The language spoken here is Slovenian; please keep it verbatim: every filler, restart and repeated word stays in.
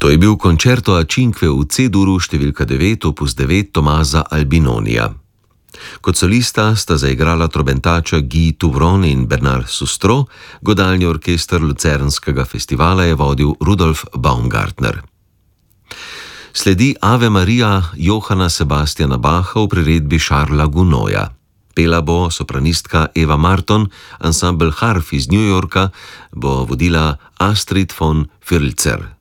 To je bil Concerto a cinque v C-duru številka devet opus devet Tomaza Albinonija. Kot solista sta zaigrala trobentača Guy Touvron in Bernard Sustro, godalni orkester Lucernskega festivala je vodil Rudolf Baumgartner. Sledi Ave Maria Johana Sebastiana Bacha v priredbi Charlesa Gounoja. Pela bo sopranistka Eva Marton, ansambel Harf iz New Yorka bo vodila Astrid von Fürlzer.